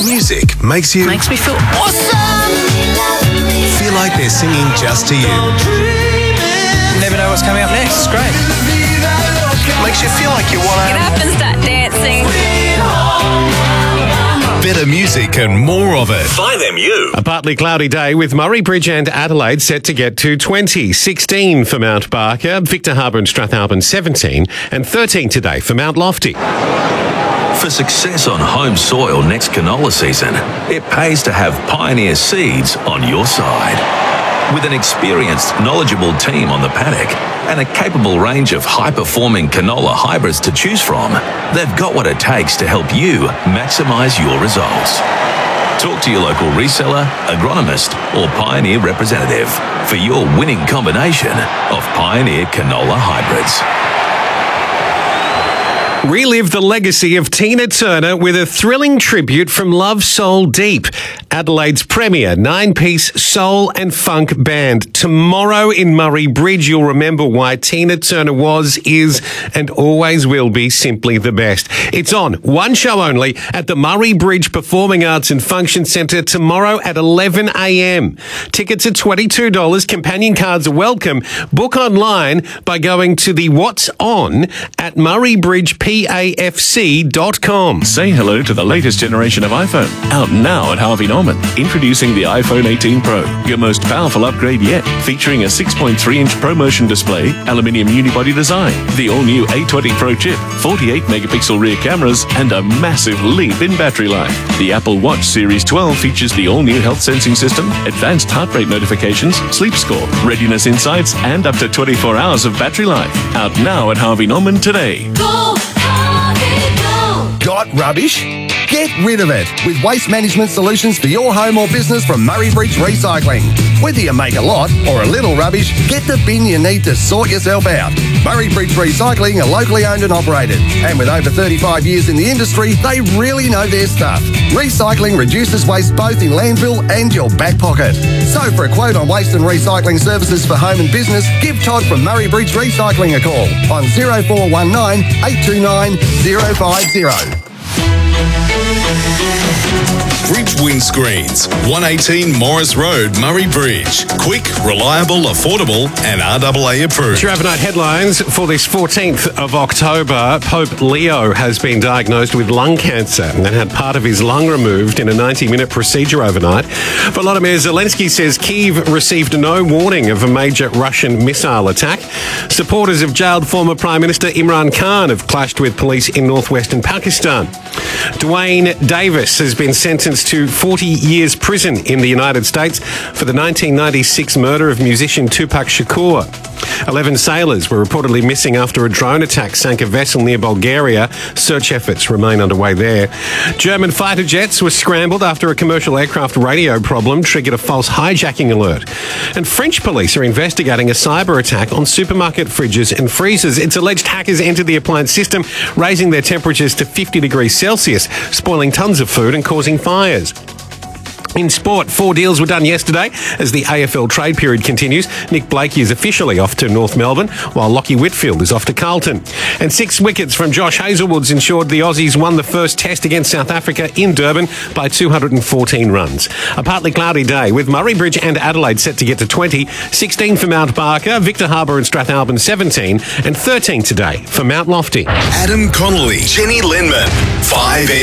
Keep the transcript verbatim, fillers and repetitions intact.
Music makes you Makes me feel awesome. feel like they're singing just to you. Never know what's coming up next. It's great. Makes you feel like you want Get to. up and start dancing. Better music and more of it. By them you. A partly cloudy day with Murray Bridge and Adelaide set to get to twenty, sixteen for Mount Barker, Victor Harbour and Strathalbyn seventeen, and thirteen today for Mount Lofty. For success on home soil next canola season, it pays to have Pioneer Seeds on your side. With an experienced, knowledgeable team on the paddock and a capable range of high-performing canola hybrids to choose from, they've got what it takes to help you maximise your results. Talk to your local reseller, agronomist or Pioneer representative for your winning combination of Pioneer canola hybrids. Relive the legacy of Tina Turner with a thrilling tribute from Love Soul Deep, Adelaide's premier nine-piece soul and funk band. Tomorrow in Murray Bridge, you'll remember why Tina Turner was, is, and always will be simply the best. It's on, one show only, at the Murray Bridge Performing Arts and Function Centre tomorrow at eleven a m. Tickets are twenty-two dollars. Companion cards are welcome. Book online by going to the What's On at Murray Bridge P A F C dot com. Say hello to the latest generation of iPhone. Out now at Harvey Norman. Introducing the iPhone eighteen Pro, your most powerful upgrade yet. Featuring a six point three inch ProMotion display, aluminium unibody design, the all-new A twenty Pro chip, forty-eight megapixel rear cameras, and a massive leap in battery life. The Apple Watch Series twelve features the all-new health sensing system, advanced heart rate notifications, sleep score, readiness insights, and up to twenty-four hours of battery life. Out now at Harvey Norman today. Go, Harvey, go. Got rubbish? Get rid of it with waste management solutions for your home or business from Murray Bridge Recycling. Whether you make a lot or a little rubbish, get the bin you need to sort yourself out. Murray Bridge Recycling are locally owned and operated, and with over thirty-five years in the industry, they really know their stuff. Recycling reduces waste both in landfill and your back pocket. So for a quote on waste and recycling services for home and business, give Todd from Murray Bridge Recycling a call on zero four one nine, eight two nine, zero five zero. Bridge Windscreens, one eighteen Morris Road, Murray Bridge. Quick, reliable, affordable, and R A A approved. Your overnight headlines for this fourteenth of October. Pope Leo has been diagnosed with lung cancer and had part of his lung removed in a ninety minute procedure overnight. Volodymyr Zelensky says Kyiv received no warning of a major Russian missile attack. Supporters of jailed former Prime Minister Imran Khan have clashed with police in northwestern Pakistan. Dwayne Davis has been sentenced to forty years prison in the United States for the nineteen ninety-six murder of musician Tupac Shakur. Eleven sailors were reportedly missing after a drone attack sank a vessel near Bulgaria. Search efforts remain underway there. German fighter jets were scrambled after a commercial aircraft radio problem triggered a false hijacking alert. And French police are investigating a cyber attack on supermarket fridges and freezers. It's alleged hackers entered the appliance system, raising their temperatures to fifty degrees Celsius, spoiling tons of food and causing fires. In sport, four deals were done yesterday as the A F L trade period continues. Nick Blakey is officially off to North Melbourne, while Lockie Whitfield is off to Carlton. And six wickets from Josh Hazlewood's ensured the Aussies won the first test against South Africa in Durban by two hundred fourteen runs. A partly cloudy day with Murray Bridge and Adelaide set to get to twenty, sixteen for Mount Barker, Victor Harbour and Strathalbyn seventeen, and thirteen today for Mount Lofty. Adam Connolly, Jenny Lindman, five M.